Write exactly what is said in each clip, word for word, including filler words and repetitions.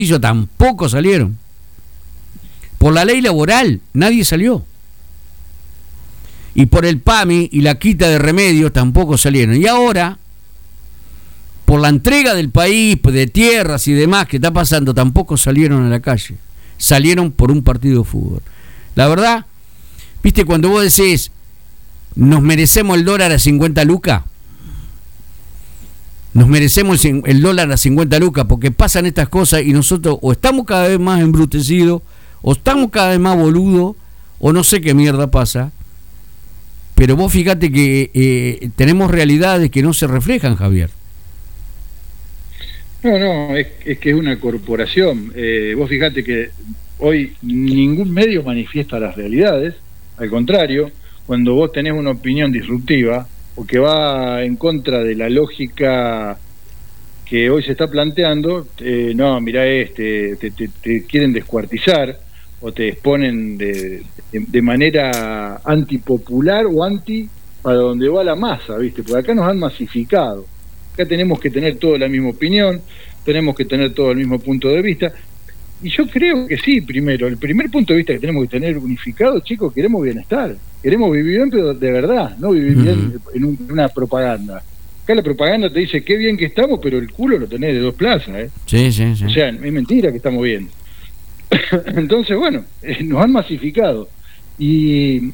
tampoco salieron. Por la ley laboral, nadie salió. Y por el PAMI y la quita de remedios tampoco salieron. Y ahora, por la entrega del país, de tierras y demás que está pasando, tampoco salieron a la calle. Salieron por un partido de fútbol. La verdad, viste, cuando vos decís, nos merecemos el dólar a cincuenta lucas, nos merecemos el dólar a cincuenta lucas, porque pasan estas cosas y nosotros o estamos cada vez más embrutecidos, o estamos cada vez más boludos, o no sé qué mierda pasa. Pero vos fíjate que eh, tenemos realidades que no se reflejan, Javier. No, no, es, es que es una corporación. Eh, vos fíjate que hoy ningún medio manifiesta las realidades. Al contrario, cuando vos tenés una opinión disruptiva o que va en contra de la lógica que hoy se está planteando, eh, no, mirá este, te, te, te quieren descuartizar o te exponen de, de, de manera antipopular o anti para donde va la masa, ¿viste? Porque acá nos han masificado. Acá tenemos que tener toda la misma opinión, tenemos que tener todo el mismo punto de vista. Y yo creo que sí, primero, el primer punto de vista que tenemos que tener unificado, chicos, queremos bienestar. Queremos vivir bien, pero de verdad, no vivir uh-huh. bien en un, una propaganda. Acá la propaganda te dice qué bien que estamos, pero el culo lo tenés de dos plazas, ¿eh? Sí, sí, sí. O sea, es mentira que estamos bien. Entonces, bueno, eh, nos han masificado. Y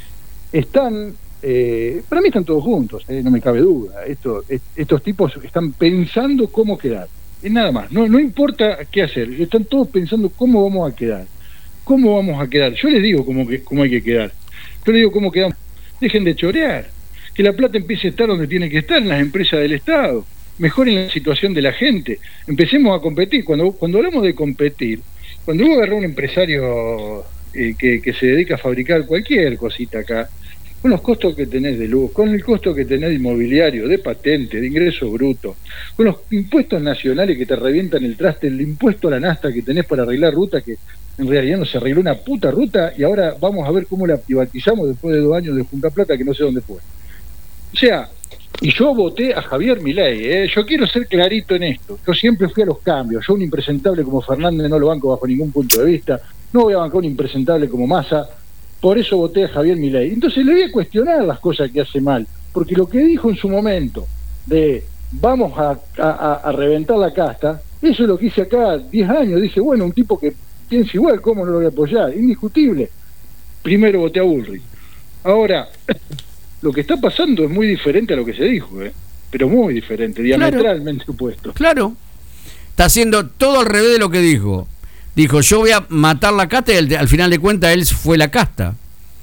están, eh, para mí están todos juntos, eh, no me cabe duda. Esto, est- estos tipos están pensando cómo quedar. Es nada más, no, no importa qué hacer, están todos pensando cómo vamos a quedar. ¿Cómo vamos a quedar? Yo les digo cómo, que, cómo hay que quedar. Yo les digo cómo quedamos. Dejen de chorear. Que la plata empiece a estar donde tiene que estar, en las empresas del Estado. Mejoren la situación de la gente. Empecemos a competir. Cuando, cuando hablamos de competir, cuando vos agarrás un empresario eh, que, que se dedica a fabricar cualquier cosita acá, con los costos que tenés de luz, con el costo que tenés de inmobiliario, de patente, de ingreso bruto, con los impuestos nacionales que te revientan el traste, el impuesto a la nafta que tenés para arreglar ruta, que en realidad no se arregló una puta ruta, y ahora vamos a ver cómo la privatizamos después de dos años de juntar plata que no sé dónde fue. O sea, y yo voté a Javier Milei, ¿eh? Yo quiero ser clarito en esto. Yo siempre fui a los cambios. Yo un impresentable como Fernández no lo banco bajo ningún punto de vista. No voy a bancar un impresentable como Massa. Por eso voté a Javier Milei. Entonces le voy a cuestionar las cosas que hace mal. Porque lo que dijo en su momento de vamos a, a, a reventar la casta, eso es lo que hice acá diez años. Dije, bueno, un tipo que piensa igual, ¿cómo no lo voy a apoyar? Indiscutible. Primero voté a Bullrich. Ahora, lo que está pasando es muy diferente a lo que se dijo, ¿eh? Pero muy diferente, diametralmente claro, opuesto. Claro. Está haciendo todo al revés de lo que dijo. Dijo, yo voy a matar la casta y al, al final de cuentas él fue la casta.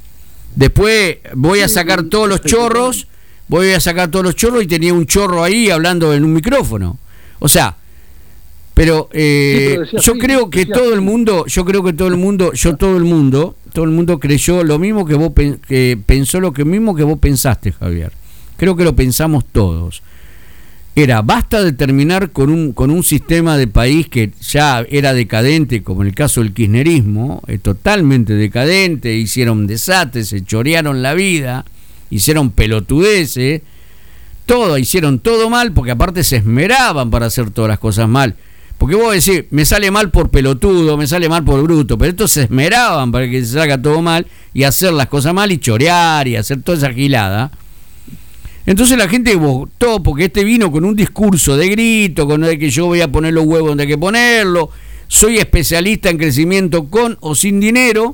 Después voy a sacar todos los chorros, voy a sacar todos los chorros y tenía un chorro ahí hablando en un micrófono. O sea, pero, eh, sí, pero yo creo que todo el mundo, yo creo que todo el mundo, yo todo el mundo, todo el mundo creyó lo mismo que vos, que pensó lo que mismo que vos pensaste, Javier. Creo que lo pensamos todos. Era, basta de terminar con un con un sistema de país que ya era decadente, como en el caso del kirchnerismo, eh, totalmente decadente, hicieron desastres, se chorearon la vida, hicieron pelotudeces, todo, hicieron todo mal, porque aparte se esmeraban para hacer todas las cosas mal. Porque vos decís, me sale mal por pelotudo, me sale mal por bruto, pero estos se esmeraban para que se salga todo mal y hacer las cosas mal y chorear y hacer toda esa gilada. Entonces la gente votó porque este vino con un discurso de grito, con de que yo voy a poner los huevos donde hay que ponerlo, soy especialista en crecimiento con o sin dinero,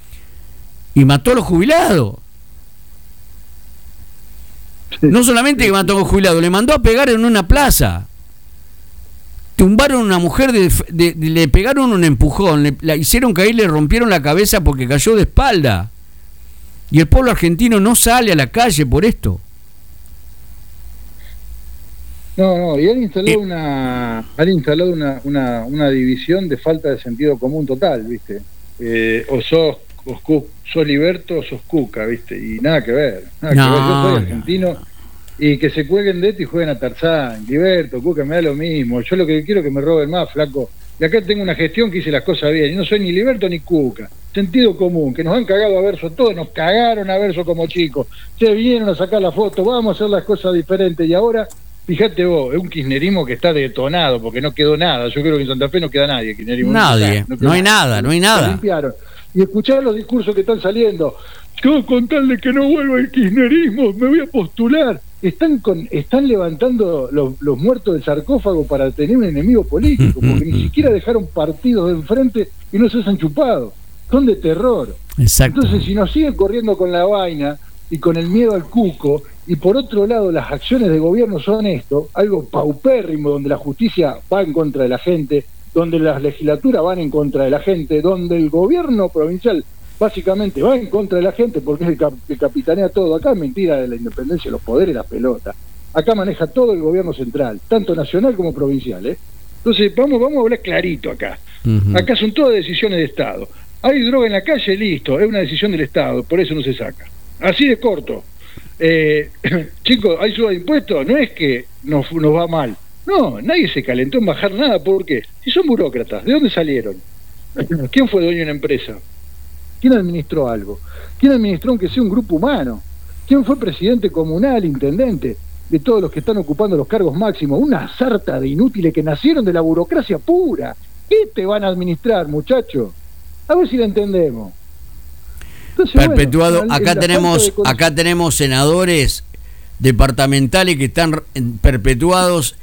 y mató a los jubilados. No solamente que mató a los jubilados, le mandó a pegar en una plaza. Tumbaron a una mujer, de, de, de, le pegaron un empujón, le, la hicieron caer, le rompieron la cabeza porque cayó de espalda. Y el pueblo argentino no sale a la calle por esto. No, no, y han instalado eh. una han instalado una, una, una división de falta de sentido común total, ¿viste? Eh, o sos, o sos liberto o sos cuca, ¿viste? Y nada que ver, nada no, que ver. Yo soy argentino no. Y que se cuelguen de esto y jueguen a Tarzán, liberto, cuca, me da lo mismo. Yo lo que quiero es que me roben más, flaco. Y acá tengo una gestión que hice las cosas bien, y no soy ni liberto ni cuca. Sentido común, que nos han cagado a verso todos, nos cagaron a verso como chicos. Se vinieron a sacar la foto, vamos a hacer las cosas diferentes, y ahora fíjate vos, es un kirchnerismo que está detonado, porque no quedó nada. Yo creo que en Santa Fe no queda nadie. Kirchnerismo nadie, no, no hay nada, no hay nada. Se limpiaron. Y escuchar los discursos que están saliendo. Yo con tal de que no vuelva el kirchnerismo, me voy a postular. Están con, están levantando los, los muertos del sarcófago para tener un enemigo político, porque ni siquiera dejaron partidos de enfrente y no se han chupado. Son de terror. Exacto. Entonces, si nos siguen corriendo con la vaina y con el miedo al cuco, y por otro lado las acciones de gobierno son esto, algo paupérrimo, donde la justicia va en contra de la gente, donde las legislaturas van en contra de la gente, donde el gobierno provincial básicamente va en contra de la gente porque es el cap- que capitanea todo. Acá es mentira de la independencia de los poderes, la pelota. Acá maneja todo el gobierno central, tanto nacional como provincial, ¿eh? Entonces, vamos, vamos a hablar clarito acá. Uh-huh. Acá son todas decisiones de Estado. Hay droga en la calle, listo, es una decisión del Estado, por eso no se saca. Así de corto. Eh, chicos, hay suba de impuestos, no es que nos, nos va mal. No, nadie se calentó en bajar nada, ¿por qué? Si son burócratas, ¿de dónde salieron? ¿Quién fue dueño de una empresa? ¿Quién administró algo? ¿Quién administró aunque sea un grupo humano? ¿Quién fue presidente comunal, intendente? De todos los que están ocupando los cargos máximos, una sarta de inútiles que nacieron de la burocracia pura. ¿Qué te van a administrar, muchacho? A ver si lo entendemos. Entonces, Perpetuado, bueno, acá tenemos, de... acá tenemos senadores departamentales que están perpetuados,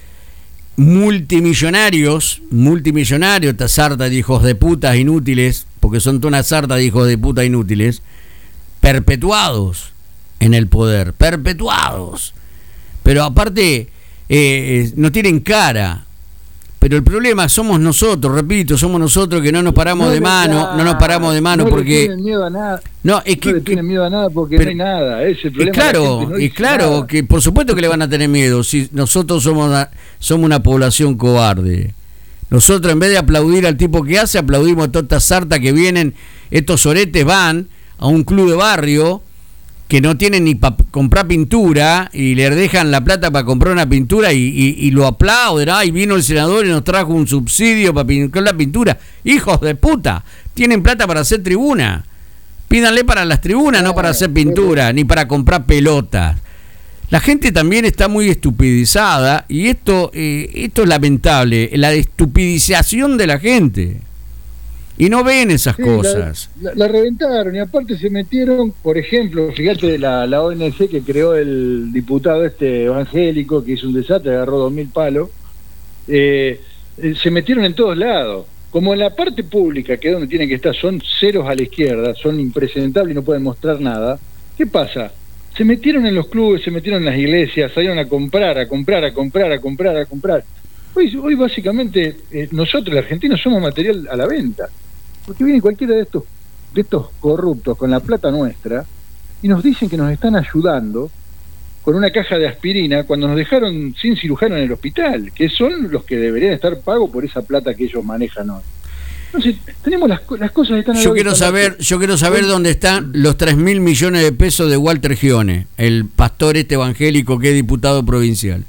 multimillonarios, multimillonarios, esta sarta de hijos de putas inútiles, porque son toda una sarta de hijos de puta inútiles, perpetuados en el poder, perpetuados. Pero aparte, eh, no tienen cara. Pero el problema somos nosotros, repito, somos nosotros que no nos paramos no de mano, da, no nos paramos de mano no porque... No le tienen miedo a nada, no, es que, no le tienen miedo a nada porque pero, no hay nada, ese es el problema. Y claro, no y claro nada. Que por supuesto que le van a tener miedo, si nosotros somos una, somos una población cobarde. Nosotros en vez de aplaudir al tipo que hace, aplaudimos a toda esta sarta que vienen, estos oretes van a un club de barrio que no tienen ni para comprar pintura y le dejan la plata para comprar una pintura y, y, y lo aplauden. Ay, vino el senador y nos trajo un subsidio para pintar la pintura. Hijos de puta, tienen plata para hacer tribuna. Pídanle para las tribunas, no para hacer pintura, ni para comprar pelotas. La gente también está muy estupidizada y esto, eh, esto es lamentable, la estupidización de la gente. Y no ven esas sí, cosas. La, la, la reventaron y aparte se metieron, por ejemplo, fíjate la, la O N G que creó el diputado este evangélico que hizo un desastre, agarró dos mil palos, eh, eh, se metieron en todos lados. Como en la parte pública, que es donde tienen que estar, son ceros a la izquierda, son impresentables y no pueden mostrar nada. ¿Qué pasa? Se metieron en los clubes, se metieron en las iglesias, salieron a comprar, a comprar, a comprar, a comprar, a comprar. Hoy, hoy básicamente eh, nosotros, los argentinos, somos material a la venta. Porque viene cualquiera de estos de estos corruptos con la plata nuestra y nos dicen que nos están ayudando con una caja de aspirina cuando nos dejaron sin cirujano en el hospital, que son los que deberían estar pagos por esa plata que ellos manejan hoy. Entonces, tenemos las, las cosas están... Yo quiero saber, yo quiero saber dónde están los tres mil millones de pesos de Walter Gione, el pastor este evangélico que es diputado provincial.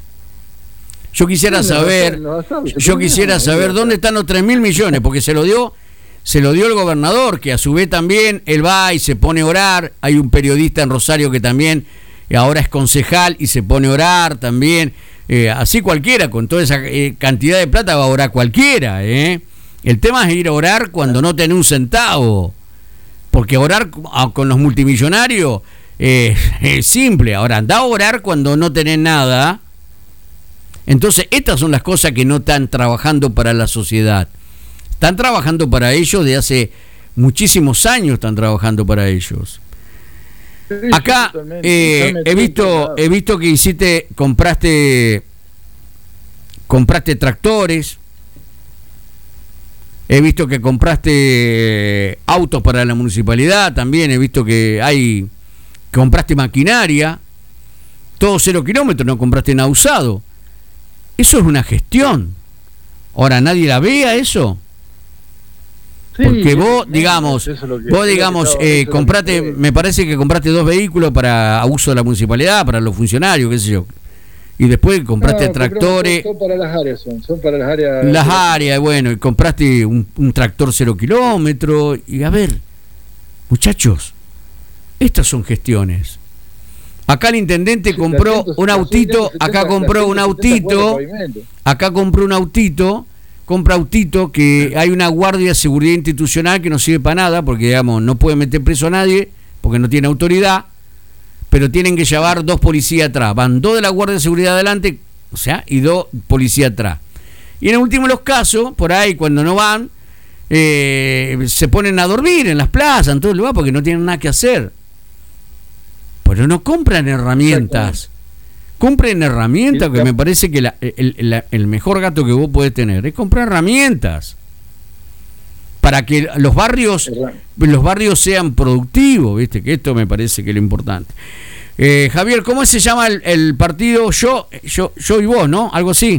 Yo quisiera saber, yo quisiera saber dónde están los tres mil millones, porque se lo dio... Se lo dio el gobernador, que a su vez también él va y se pone a orar. Hay un periodista en Rosario que también ahora es concejal y se pone a orar también. Eh, así cualquiera, con toda esa eh, cantidad de plata va a orar cualquiera. ¿eh? El tema es ir a orar cuando no tenés un centavo. Porque orar con los multimillonarios eh, es simple. Ahora, andá a orar cuando no tenés nada. Entonces, estas son las cosas que no están trabajando para la sociedad. Están trabajando para ellos de hace muchísimos años, están trabajando para ellos. Acá eh, he visto he visto que hiciste, compraste compraste tractores, he visto que compraste autos para la municipalidad, también he visto que hay compraste maquinaria, todo cero kilómetros, no compraste nada usado. Eso es una gestión. Ahora, ¿nadie la vea eso? Sí, porque vos, digamos, que, vos digamos, eh, comprate, me parece que compraste dos vehículos para uso de la municipalidad, para los funcionarios, qué sé yo. Y después compraste no, tractores. Son, son para las áreas, son, son para las áreas. Las áreas, bueno, y compraste un, un tractor cero kilómetros. Y a ver, muchachos, estas son gestiones. Acá el intendente compró un autito, acá compró un autito, acá compró un autito, compra autito que hay una guardia de seguridad institucional que no sirve para nada, porque digamos, no puede meter preso a nadie, porque no tiene autoridad, pero tienen que llevar dos policías atrás, van dos de la guardia de seguridad adelante, o sea, y dos policías atrás. Y en el último de los casos, por ahí cuando no van, eh, se ponen a dormir en las plazas, en todo el lugar, porque no tienen nada que hacer. Pero no compran herramientas. Compren herramientas, que me parece que la, el, el, el mejor gato que vos podés tener es comprar herramientas para que los barrios los barrios sean productivos, ¿viste? Que esto me parece que es lo importante. Eh, Javier, ¿cómo se llama el, el partido? Yo, yo, yo y vos, ¿no? Algo así.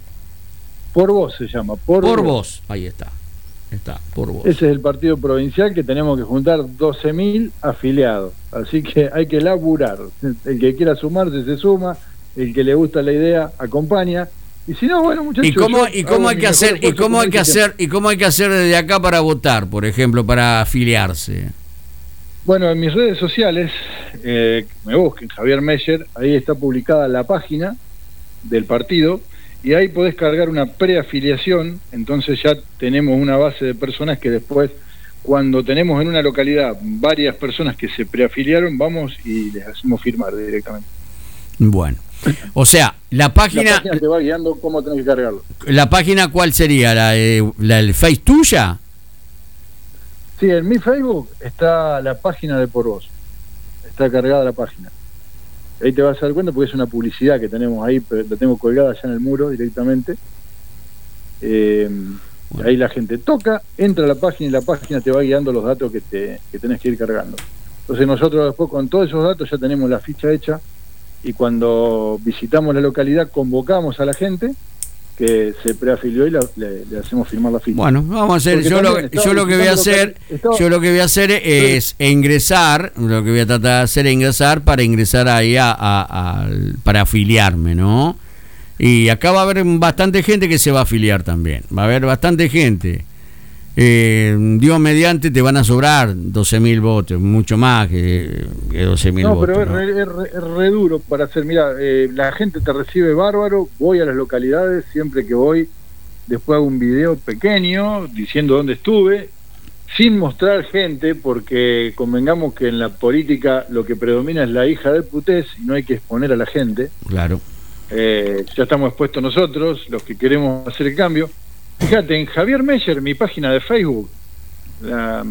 Por vos se llama. Por, por vos. vos. Ahí está. Está, por vos. Ese es el partido provincial que tenemos que juntar doce mil afiliados. Así que hay que laburar. El que quiera sumarse se suma, el que le gusta la idea acompaña. Y si no, bueno, muchachos. ¿Y cómo, y cómo hay que hacer y cómo hay que hacer y cómo hay que hacer desde acá para votar, por ejemplo, para afiliarse? Bueno, en mis redes sociales, eh, me busquen Javier Meyer, ahí está publicada la página del partido. Y ahí podés cargar una preafiliación, entonces ya tenemos una base de personas que después, cuando tenemos en una localidad varias personas que se preafiliaron, vamos y les hacemos firmar directamente. Bueno, o sea, la página... La página te va guiando cómo tenés que cargarlo. ¿La página cuál sería? ¿La, eh, la del Face tuya? Sí, en mi Facebook está la página de Por Vos. Está cargada la página. Ahí te vas a dar cuenta porque es una publicidad que tenemos ahí, pero la tengo colgada allá en el muro directamente. Eh, bueno. Ahí la gente toca, entra a la página y la página te va guiando los datos que, te, que tenés que ir cargando. Entonces nosotros después con todos esos datos ya tenemos la ficha hecha y cuando visitamos la localidad convocamos a la gente que se preafilió y la, le, le hacemos firmar la ficha. Bueno, vamos a hacer, yo lo, yo lo que voy a hacer, estaba, yo lo que voy a hacer es sí. ingresar, lo que voy a tratar de hacer es ingresar para ingresar ahí a, a, a para afiliarme, ¿no? Y acá va a haber bastante gente que se va a afiliar también, va a haber bastante gente. Eh, Dios mediante te van a sobrar doce mil votos, mucho más que, que doce mil no, votos. Pero ¿no? es, re, es, re, es re duro para hacer, mira, eh, la gente te recibe bárbaro, voy a las localidades, siempre que voy, después hago un video pequeño diciendo dónde estuve, sin mostrar gente, porque convengamos que en la política lo que predomina es la hija de putés y no hay que exponer a la gente. Claro. Eh, ya estamos expuestos nosotros, los que queremos hacer el cambio. Fíjate, en Javier Meyer, mi página de Facebook, la,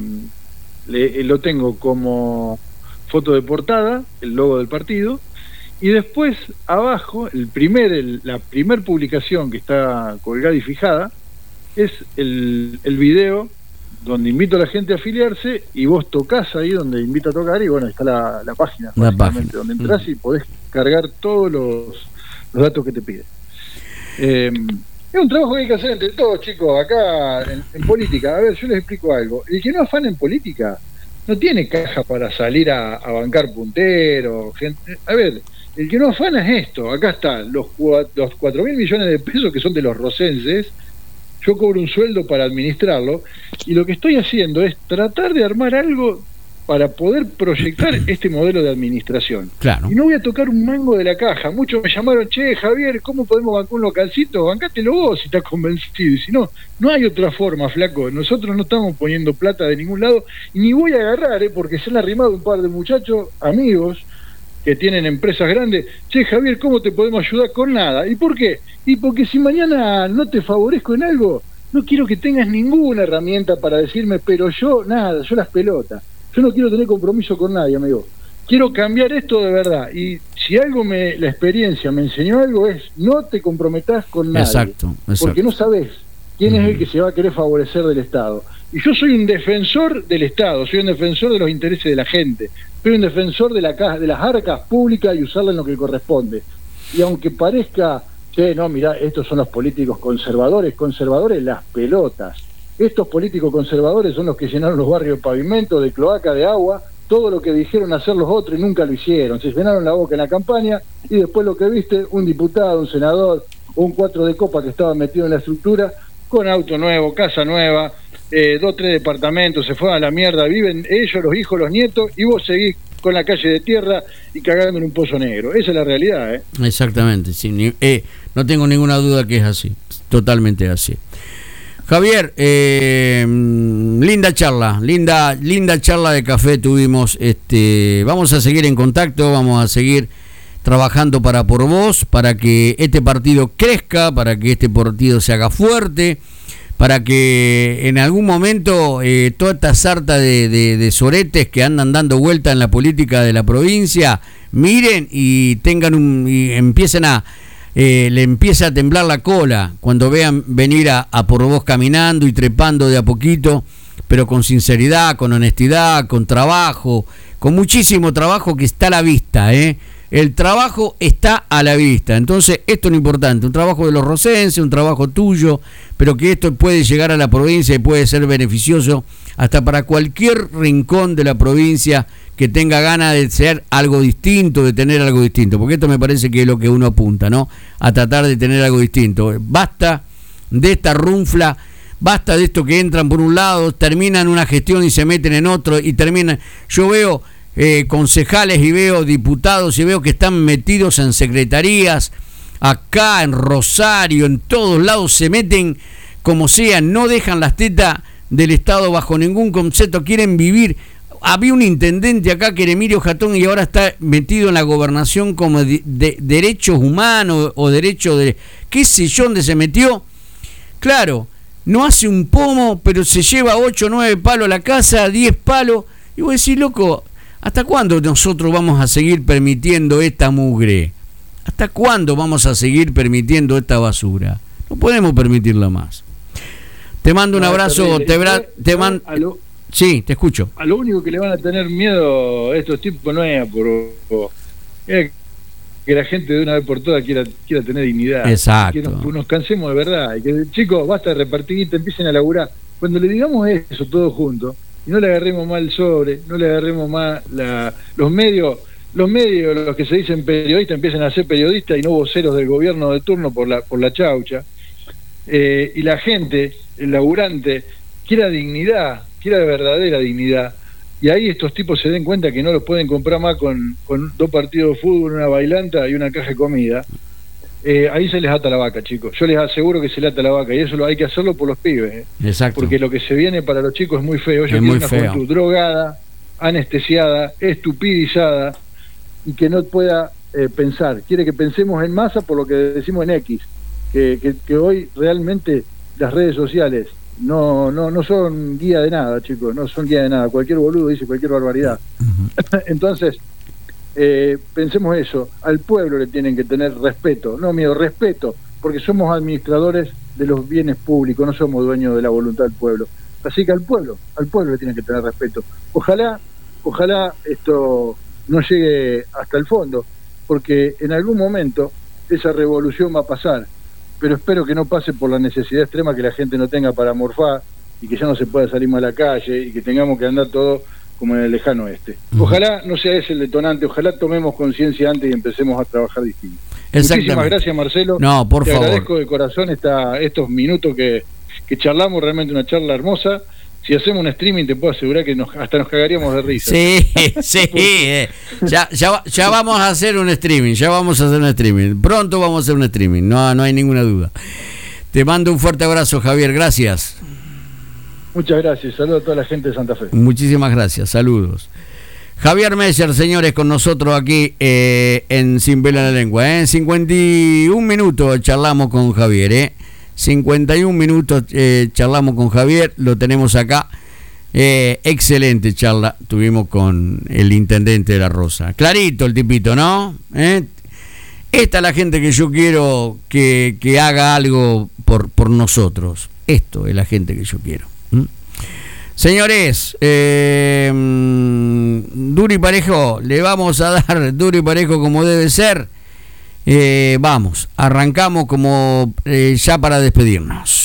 le, lo tengo como foto de portada, el logo del partido, y después abajo, el primer, el, la primer publicación que está colgada y fijada, es el, el video donde invito a la gente a afiliarse y vos tocas ahí donde invito a tocar y bueno, ahí está la, la página, la página donde entras y podés cargar todos los, los datos que te piden. Eh, Es un trabajo que hay que hacer entre todos, chicos, acá en, en política. A ver, yo les explico algo. El que no afana en política no tiene caja para salir a, a bancar punteros. Gente. A ver, el que no afana es esto. Acá están los, los cuatro mil millones de pesos que son de los rocenses. Yo cobro un sueldo para administrarlo. Y lo que estoy haciendo es tratar de armar algo para poder proyectar este modelo de administración. Claro. Y no voy a tocar un mango de la caja. Muchos me llamaron, che, Javier, ¿cómo podemos bancar un localcito? Bancátelo vos si estás convencido. Y si no, no hay otra forma, flaco. Nosotros no estamos poniendo plata de ningún lado. Y ni voy a agarrar, ¿eh? Porque se han arrimado un par de muchachos, amigos, que tienen empresas grandes. Che, Javier, ¿cómo te podemos ayudar? Con nada. ¿Y por qué? Y porque si mañana no te favorezco en algo, no quiero que tengas ninguna herramienta para decirme, pero yo, nada, yo las pelotas. Yo no quiero tener compromiso con nadie, amigo. Quiero cambiar esto de verdad. Y si algo me, la experiencia me enseñó algo es no te comprometas con nadie. Exacto, exacto. Porque no sabés quién uh-huh. es el que se va a querer favorecer del Estado. Y yo soy un defensor del Estado, soy un defensor de los intereses de la gente, soy un defensor de, la caja, de las arcas públicas y usarlas en lo que corresponde. Y aunque parezca, che, no, mirá, estos son los políticos conservadores, conservadores las pelotas. Estos políticos conservadores son los que llenaron los barrios de pavimento, de cloaca, de agua, todo lo que dijeron hacer los otros y nunca lo hicieron. Se llenaron la boca en la campaña y después lo que viste, un diputado, un senador, un cuatro de copa que estaba metido en la estructura, con auto nuevo, casa nueva, eh, dos, tres departamentos, se fueron a la mierda, viven ellos, los hijos, los nietos, y vos seguís con la calle de tierra y cagarme en un pozo negro. Esa es la realidad, ¿eh? Exactamente, sí. Ni, eh, no tengo ninguna duda que es así, totalmente así. Javier, eh, linda charla, linda, linda charla de café tuvimos. Este, vamos a seguir en contacto, vamos a seguir trabajando para por vos, para que este partido crezca, para que este partido se haga fuerte, para que en algún momento eh, toda esta sarta de, de, de soretes que andan dando vuelta en la política de la provincia miren y tengan un y empiecen a Eh, le empieza a temblar la cola cuando vean venir a, a por vos caminando y trepando de a poquito, pero con sinceridad, con honestidad, con trabajo, con muchísimo trabajo que está a la vista, ¿eh? El trabajo está a la vista. Entonces, esto es lo importante, un trabajo de los rocenses, un trabajo tuyo, pero que esto puede llegar a la provincia y puede ser beneficioso hasta para cualquier rincón de la provincia que tenga ganas de ser algo distinto, de tener algo distinto, porque esto me parece que es lo que uno apunta, ¿no? A tratar de tener algo distinto. Basta de esta runfla, basta de esto que entran por un lado, terminan una gestión y se meten en otro, y terminan... Yo veo eh, concejales y veo diputados y veo que están metidos en secretarías, acá en Rosario, en todos lados se meten como sea, no dejan las tetas del Estado bajo ningún concepto, quieren vivir... Había un intendente acá que era Emilio Jatón y ahora está metido en la gobernación como de, de derechos humanos o derechos de... ¿Qué sé yo dónde se metió? Claro, no hace un pomo, pero se lleva ocho o nueve palos a la casa, diez palos. Y vos decís, loco, ¿hasta cuándo nosotros vamos a seguir permitiendo esta mugre? ¿Hasta cuándo vamos a seguir permitiendo esta basura? No podemos permitirla más. Te mando un abrazo, te, bra- te mando... Sí, te escucho. A lo único que le van a tener miedo a estos tipos no es por, por es que la gente de una vez por todas quiera quiera tener dignidad. Exacto. Que nos, nos cansemos de verdad. Y que, chicos, basta de repartir y te empiecen a laburar. Cuando le digamos eso todos juntos, y no le agarremos más el sobre, no le agarremos más la, los medios, los medios, los que se dicen periodistas, empiezan a ser periodistas y no voceros del gobierno de turno por la, por la chaucha. Eh, y la gente, el laburante, quiera dignidad, quiera de verdadera dignidad, y ahí estos tipos se den cuenta que no los pueden comprar más con, con dos partidos de fútbol, una bailanta y una caja de comida. Eh, ahí se les ata la vaca, chicos. Yo les aseguro que se les ata la vaca, y eso lo hay que hacerlo por los pibes, ¿eh? Exacto. Porque lo que se viene para los chicos es muy feo. Ellos es tienen muy una feo. juventud drogada, anestesiada, estupidizada, y que no pueda eh, pensar. Quiere que pensemos en masa por lo que decimos en X, que, que, que hoy realmente las redes sociales no no no son guía de nada, chicos, no son guía de nada. Cualquier boludo dice cualquier barbaridad. Uh-huh. Entonces, eh, pensemos eso. Al pueblo le tienen que tener respeto, no miedo, respeto, porque somos administradores de los bienes públicos, no somos dueños de la voluntad del pueblo. Así que al pueblo, al pueblo le tienen que tener respeto. Ojalá, ojalá esto no llegue hasta el fondo, porque en algún momento esa revolución va a pasar. Pero espero que no pase por la necesidad extrema que la gente no tenga para morfar y que ya no se pueda salir más a la calle y que tengamos que andar todo como en el lejano oeste. Ojalá no sea ese el detonante, ojalá tomemos conciencia antes y empecemos a trabajar distinto. Muchísimas gracias, Marcelo. No, por Te favor. agradezco de corazón esta, estos minutos que, que charlamos, realmente una charla hermosa. Si hacemos un streaming te puedo asegurar que nos, hasta nos cagaríamos de risa. Sí, sí, eh. ya, ya, ya vamos a hacer un streaming, ya vamos a hacer un streaming. Pronto vamos a hacer un streaming, no, no hay ninguna duda. Te mando un fuerte abrazo, Javier, gracias. Muchas gracias, saludos a toda la gente de Santa Fe. Muchísimas gracias, saludos. Javier Messer, señores, con nosotros aquí eh, en Sin Vela en la Lengua. ¿eh? En cincuenta y un minutos charlamos con Javier, ¿eh? cincuenta y un minutos eh, charlamos con Javier, lo tenemos acá. Eh, excelente charla tuvimos con el intendente de La Rosa. Clarito el tipito, ¿no? ¿Eh? Esta es la gente que yo quiero que, que haga algo por, por nosotros. Esto es la gente que yo quiero. ¿Mm? Señores, eh, duro y parejo, le vamos a dar duro y parejo como debe ser. Eh, vamos, arrancamos como eh, ya para despedirnos.